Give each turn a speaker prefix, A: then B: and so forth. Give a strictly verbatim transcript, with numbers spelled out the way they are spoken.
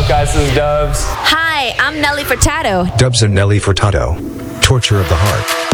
A: up, guys? This is Dubs.
B: Hi, I'm Nelly Furtado.
C: Dubs and Nelly Furtado. Torture of the heart.